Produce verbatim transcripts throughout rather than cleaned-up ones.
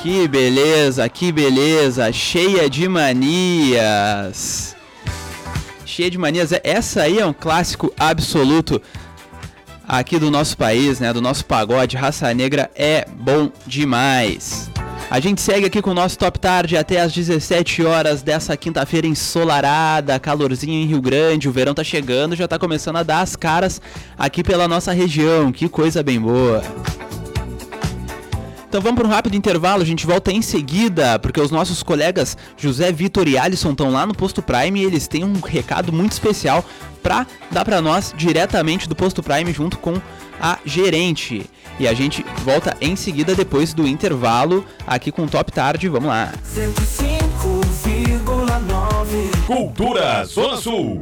Que beleza, que beleza, cheia de manias. Cheia de manias, essa aí é um clássico absoluto aqui do nosso país, né, do nosso pagode. Raça Negra é bom demais. A gente segue aqui com o nosso Top Tarde até as dezessete horas dessa quinta-feira ensolarada, calorzinho em Rio Grande, o verão tá chegando, já tá começando a dar as caras aqui pela nossa região, que coisa bem boa. Então vamos para um rápido intervalo, a gente volta em seguida, porque os nossos colegas José Vitor e Alisson estão lá no Posto Prime e eles têm um recado muito especial para dar para nós diretamente do Posto Prime junto com a gerente. E a gente volta em seguida depois do intervalo aqui com o Top Tarde, vamos lá. cento e cinco vírgula nove Cultura Zona Sul.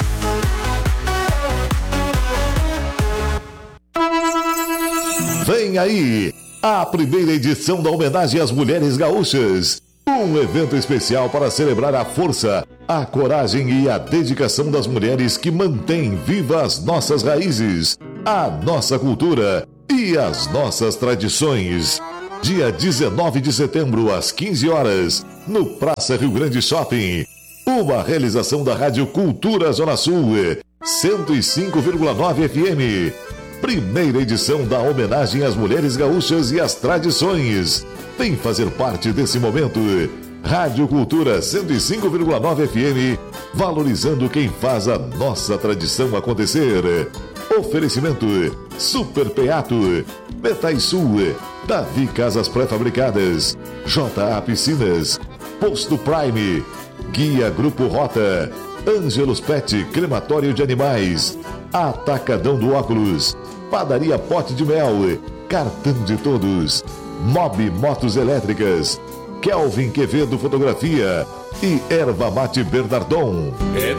Vem aí a primeira edição da homenagem às mulheres gaúchas. Um evento especial para celebrar a força, a coragem e a dedicação das mulheres que mantêm vivas as nossas raízes, a nossa cultura e as nossas tradições. Dia dezenove de setembro, às quinze horas, no Praça Rio Grande Shopping. Uma realização da Rádio Cultura Zona Sul, cento e cinco vírgula nove F M. Primeira edição da homenagem às mulheres gaúchas e às tradições. Vem fazer parte desse momento. Rádio Cultura cento e cinco vírgula nove F M, valorizando quem faz a nossa tradição acontecer. Oferecimento Super Peato, Metais Sul, Davi Casas Pré-Fabricadas, J A Piscinas, Posto Prime, Guia Grupo Rota, Ângelos Pet Crematório de Animais, Atacadão do Óculos, Padaria Pote de Mel, Cartão de Todos, Mob Motos Elétricas, Kelvin Quevedo Fotografia e Erva Mate Bernardon.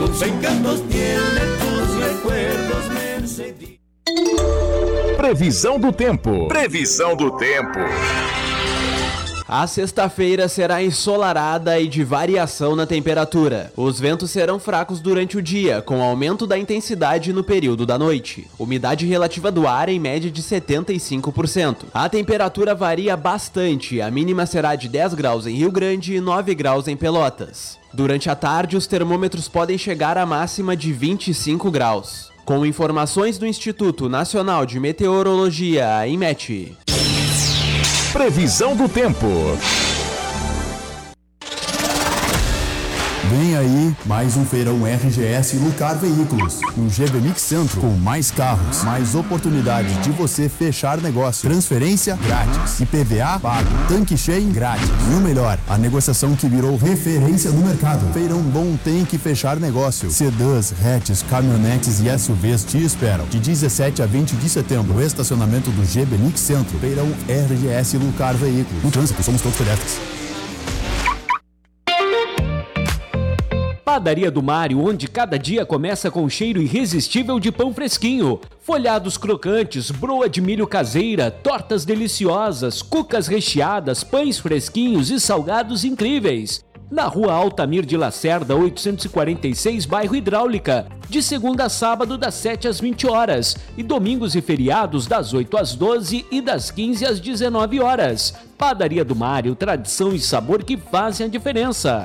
Previsão do tempo. Previsão do tempo. A sexta-feira será ensolarada e de variação na temperatura. Os ventos serão fracos durante o dia, com aumento da intensidade no período da noite. Umidade relativa do ar em média de setenta e cinco por cento. A temperatura varia bastante, a mínima será de dez graus em Rio Grande e nove graus em Pelotas. Durante a tarde, os termômetros podem chegar à máxima de vinte e cinco graus. Com informações do Instituto Nacional de Meteorologia, a INMET. Previsão do tempo. Vem aí mais um feirão R G S Lucar Veículos, no G B Mix Centro, com mais carros, mais oportunidade de você fechar negócio, transferência grátis, I P V A pago, tanque cheio grátis. E o melhor, a negociação que virou referência no mercado. Feirão bom tem que fechar negócio. Sedãs, hatches, caminhonetes e S U Vs te esperam. De dezessete a vinte de setembro, no estacionamento do G B Mix Centro, feirão R G S Lucar Veículos. No trânsito, somos todos pedestres. Padaria do Mário, onde cada dia começa com um cheiro irresistível de pão fresquinho, folhados crocantes, broa de milho caseira, tortas deliciosas, cucas recheadas, pães fresquinhos e salgados incríveis. Na Rua Altamir de Lacerda, oitocentos e quarenta e seis, bairro Hidráulica, de segunda a sábado das sete às vinte horas e domingos e feriados das oito às doze e das quinze às dezenove horas. Padaria do Mário, tradição e sabor que fazem a diferença.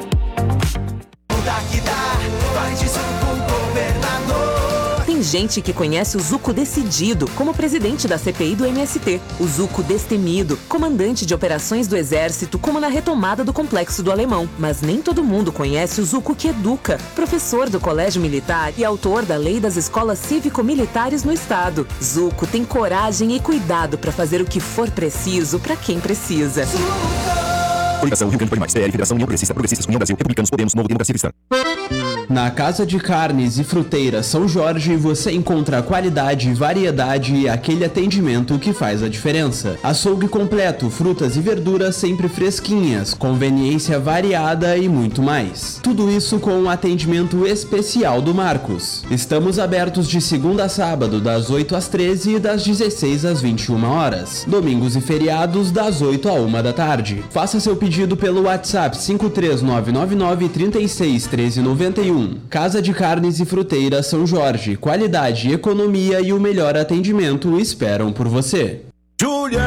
Tem gente que conhece o Zuco Decidido como presidente da C P I do M S T, o Zuco Destemido, comandante de operações do Exército, como na retomada do Complexo do Alemão. Mas nem todo mundo conhece o Zuco que educa, professor do Colégio Militar e autor da Lei das Escolas Cívico-Militares no Estado. Zuco tem coragem e cuidado para fazer o que for preciso para quem precisa. Coligação Rio Grande por Mais, P L, Federação União Progressista, Progressistas, União Brasil, Republicanos, Podemos, Novo Democracia Cristã. Na Casa de Carnes e Fruteira São Jorge você encontra qualidade, variedade e aquele atendimento que faz a diferença. Açougue completo, frutas e verduras sempre fresquinhas, conveniência variada e muito mais. Tudo isso com um atendimento especial do Marcos. Estamos abertos de segunda a sábado, das oito às treze e das dezesseis às vinte e uma horas. Domingos e feriados, das oito à uma da tarde. Faça seu pedido pelo WhatsApp cinco três nove nove nove, três seis, um três nove um. Casa de Carnes e Fruteira São Jorge. Qualidade, economia e o melhor atendimento esperam por você. Julia